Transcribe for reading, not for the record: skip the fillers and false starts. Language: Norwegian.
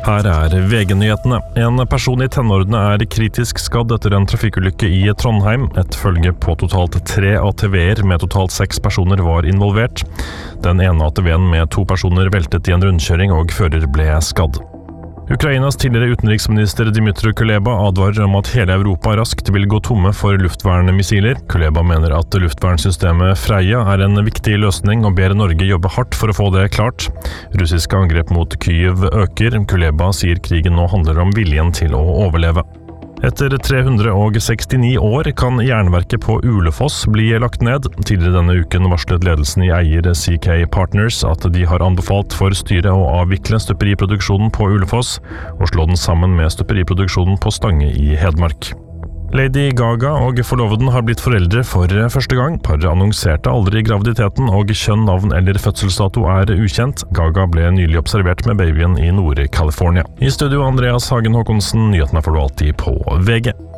Her VG-nyhetene. En person I tenårene kritisk skadd etter en trafikkulykke I Trondheim. Et følge på totalt 3 ATV-er med totalt 6 personer var involvert. Den ene ATV-en med 2 personer veltet I en rundkjøring og fører ble skadd. Ukrainas tidligere utenriksminister Dmytro Kuleba advarer om at hele Europa raskt vil gå tomme for luftvernmissiler. Kuleba mener at luftvernsystemet Freya en viktig løsning og ber Norge jobbe hardt for å få det klart. Russiske angrep mot Kyiv øker. Kuleba sier krigen nå handler om viljen til å overleve. Etter 369 år kan jernverket på Ulefoss bli lagt ned. Tidligere denne uken varslet ledelsen I eier CK Partners at de har anbefalt for styret å avvikle støperiproduksjonen på Ulefoss og slå den sammen med støperiproduksjonen på Stange I Hedmark. Lady Gaga og forloveden har blitt foreldre for første gang. Paret annonserte aldri graviditeten, og kjønn, navn eller fødselsdato ukjent. Gaga ble nylig observert med babyen I Nord-California. I studio Andreas Hagen Håkonsen, nyhetene får du alltid på VG.